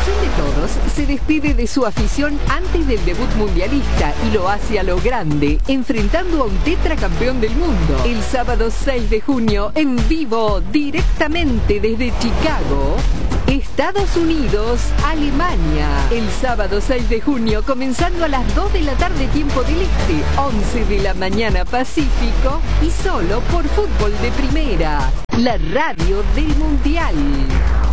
selección de todos se despide de su afición antes del debut mundialista y lo hace a lo grande, enfrentando a un tetracampeón del mundo. El sábado 6 de junio, en vivo, directamente desde Chicago, Estados Unidos, Alemania. El sábado 6 de junio, comenzando a las 2 de la tarde tiempo del Este, 11 de la mañana Pacífico, y solo por Fútbol de Primera, la radio del Mundial.